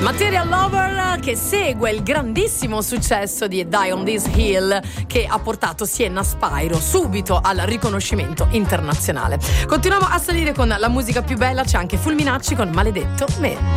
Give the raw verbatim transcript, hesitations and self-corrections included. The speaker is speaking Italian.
Material Lover, che segue il grandissimo successo di Die on This Hill, che ha portato Sienna Spyro subito al riconoscimento internazionale. Continuiamo a salire con la musica più bella, c'è anche Fulminacci con Maledetto Me.